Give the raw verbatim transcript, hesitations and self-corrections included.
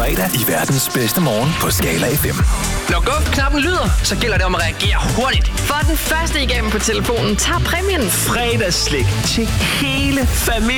fredag i verdens bedste morgen på Skala F M. Når go-knappen lyder, så gælder det om at reagere hurtigt. For den første igennem på telefonen tager præmien. Fredagsslik til hele familien.